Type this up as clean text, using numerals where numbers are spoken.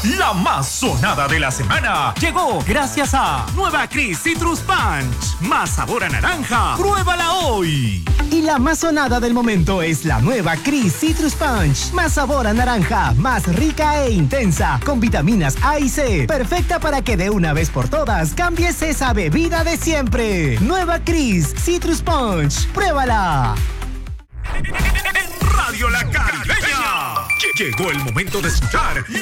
La más sonada de la semana llegó gracias a Nueva Cris Citrus Punch. Más sabor a naranja. ¡Pruébala hoy! Y la más sonada del momento es la nueva Cris Citrus Punch. Más sabor a naranja, más rica e intensa, con vitaminas A y C. Perfecta para que de una vez por todas cambies esa bebida de siempre. Nueva Cris Citrus Punch. ¡Pruébala! En Radio La Caribeña llegó el momento de escuchar